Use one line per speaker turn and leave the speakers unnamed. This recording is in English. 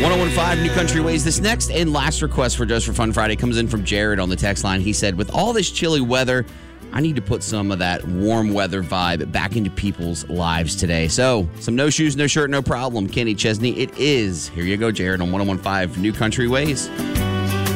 1015 New Country Ways. This next and last request for Just for Fun Friday comes in from Jared on the text line. He said, with all this chilly weather, I need to put some of that warm weather vibe back into people's lives today. So, some no shoes, no shirt, no problem. Kenny Chesney, it is. Here you go, Jared, on 1015 New Country Ways.